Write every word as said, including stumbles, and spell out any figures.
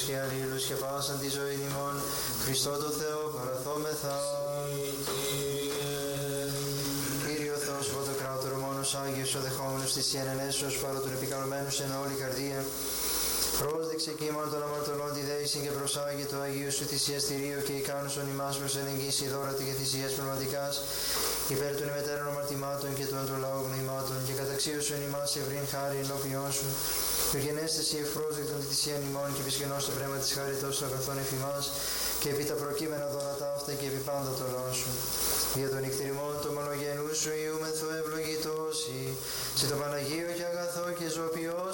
και αλλήλους και πάσαν τη ζωή ημών, Χριστό το Θεό παραθόμεθα. Κύριε ο Θεός, Παντοκράτορο, μόνος Άγιος, ο δεχόμενος της ιενενέσεως παρό των επικαλωμένους εν όλη καρδία, πρόσδεξε κύμαν των αμαρτωλών τη δέησιν και προσάγει το Αγίου σου θυσιαστηρίο και ικάνωσον ημάς προς ενεγγύσει δώρατη και θυσίες πνευματικάς υπέρ των ημετέρων αμαρτημάτων και των του λαού γνωημάτων και καταξίωσον ημάς ευρύν χάρη ενώπιόν σου και γενέστε η ευπρόσδεκτον τη θυσίαν ημών και επισκενώς το πνεύμα της χαριτός των αγαθών εφημάς και επί τα προκείμενα δώρατα αυτά και επί πάντα το λαό σου. Για τον εκτριμών του μονογενού σου Υιού μεθό ευλογητός σε το Παναγίο και αγαθό και ζωοποιός